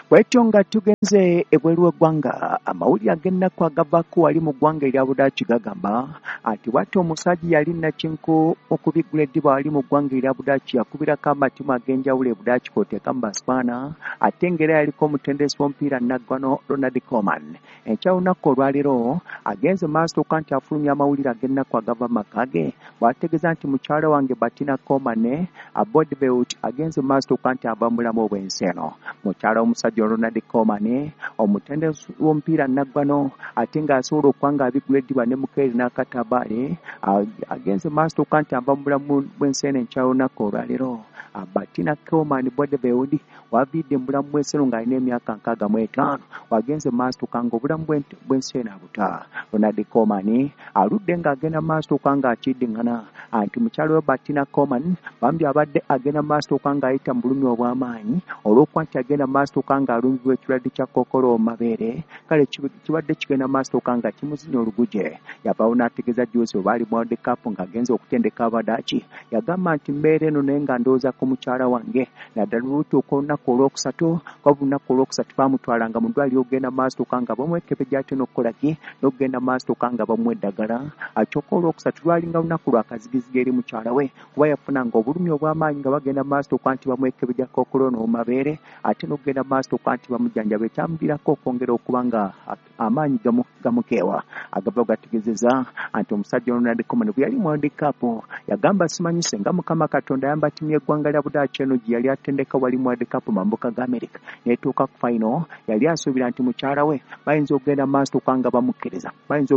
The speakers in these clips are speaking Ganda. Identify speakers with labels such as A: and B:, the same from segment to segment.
A: Bwetyo nga tugenze ebweru w'eggwanga amawulire ag'ennaku agavaako wali mu ggwanga erya Budaaki gagamba nti bw'atyo omusajja yali Nakinku okubiggula eddiba wali mu ggwanga erya Budaaki yakubirako amatimu ag'enjawulo e Budaaki kw'oteeka mu Baspaana ate ng'era yaliko omutendesi w'omupiira Naggwano Ronald Koeman. Enkya lunaku olwaleero agenze maaso nti afulumya amawulire ag'ennaku agava mu maka ge bw'ategeeza nti mukyala wange Batina Koeman Bodibelt agenze maaso nti ava mu bulamu obw'ensi eno. Mukyala w'omusajja Ronald Koeman omutendesi w'omupiira Naggwano ate ng'asobola okuba ng'abiggula eddiba ne Mukeeri n'Akatabaale agenze maaso nti ava mu bulamu bw'ensi eno enkya lunaku olwaleero. Batina Koeman Bodibelt waviidde mu bulamu bw'ensi eno ng'alina emyaka 65 wagenze maaso nga obulamu bw'ensi eno abuta. Ronald Koeman aludde ng'agenda maaso ng'akiddiŋŋana nti mukyala we Batina Koeman bambi abadde agenda maaso ng'ayita mu bulumi obw'amaanyi olw'okuba nti agenda maaso ng'alumizibwa ekirwadde kya kkookolo mu mabeere kale kibadde kigenda maaso nga kimuzinya oluguje. Yavaawo n'ategeeza juuzi oba ali mu World Cup ng'agenze okutendeka Abadaaki yagamba nti mbeera eno naye nga ndowooza ku mukyala wange naddala olutuuka olunaku olwokusatu kuba olunaku olwokusatu baamutwalanga mu ddwaliro okugenda maaso nga bamwekebejja ate n'okukolaki n'okugenda maaso nga bamuwa eddagala. Kyokka olwokusatu lwalinga lunaku lwa kazigizigi eri mukyala we kuba yafunanga obulumi obw'amaanyi nga bagenda maaso nti bamwekebejja kkookolo n'omu mabeere ate n'okugenda maaso nti bamujjanjaba ekyamuviirako okwongera okuba nga amaanyi gamukeewa. Agavayo gategeezezza nti omusajja Ronald Koeman bwe yali mu World Cup yagamba simanyi senga Mukama Katonda ayamba ttiimu y'eggwanga lya Budaaki eno gye yali atendeka wali mu World Cup mu mambuka ga America n'etuuka ku final yali asuubira nti mukyala we bayinza okugenda maaso nga bamukkiriza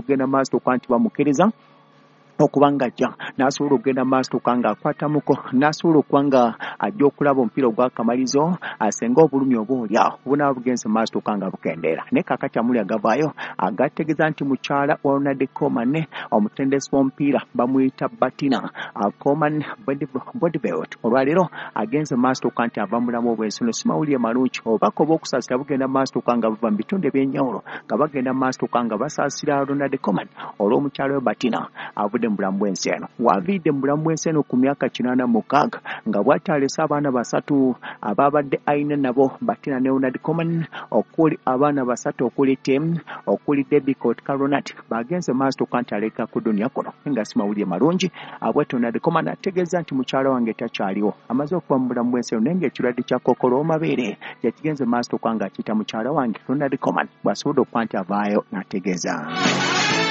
A: nti bamukkiriza okuba ng'ajja n'asobola okugenda maaso nga akwatamuko n'asobola okuba nga ajja okulaba omupiira ogw'akamalizo asenga obulumi oba olyawo bunaaba bugenze maaso nga bukendeera. Naye kaakati amuli agavaayo agategeeza nti mukyala wa Ronald Koeman omutendesi w'omupiira bamuyita Batina Koeman Bodibelt olwaleero agenze maaso nti ava mu bulamu obw'ensi eno. Si mawulire malungi obubaka obw'okusaasira bugenda maaso nga buva mu bitundu eby'enjawulo nga bagenda maaso nga basaasira Ronald Koeman olw'omukyala we Batina avudde mu bulamu bw'ensi eno. Waviidde mu bulamu bw'ensi eno ku myaka 86 nga bw'ataalese abaana basatu abaabadde ayina nabo Batina ne Ronald Koeman okuli abaana basatu okuli Tim okuli Debbie Kotka-Ronald bagenze maaso nti aleka ku dunia kuno nga si mawulire malungi. Bw'atyo Ronald Koeman ategeeza nti mukyala wange takyaliwo amaze okuba mu bulamu bw'ensi eno naye ng'ekirwadde kya kkookolo mabeere kyekigenze maaso nga akiyita mukyala wange Ronald Koeman bw'asobodde okuba nti avaayo n'ategeeza.